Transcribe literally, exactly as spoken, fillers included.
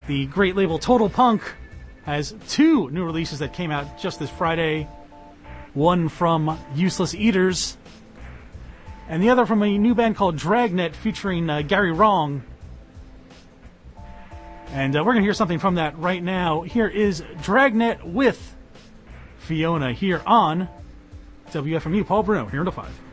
The great label Total Punk has two new releases that came out just this Friday. One from Useless Eaters, and the other from a new band called Dragnet featuring uh, Gary Wrong. And uh, we're going to hear something from that right now. Here is Dragnet with Fiona here on W F M U. Paul Bruno, here in the five.